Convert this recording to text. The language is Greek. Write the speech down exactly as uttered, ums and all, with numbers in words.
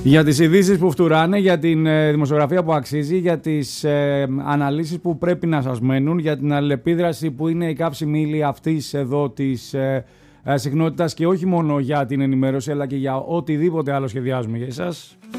Για τις ειδήσεις που φτουράνε, για την ε, δημοσιογραφία που αξίζει, για τις ε, αναλύσεις που πρέπει να σας μένουν, για την αλληλεπίδραση που είναι η κάψιμη ύλη αυτής εδώ της ε, ε, συχνότητας και όχι μόνο για την ενημέρωση αλλά και για οτιδήποτε άλλο σχεδιάζουμε για εσάς.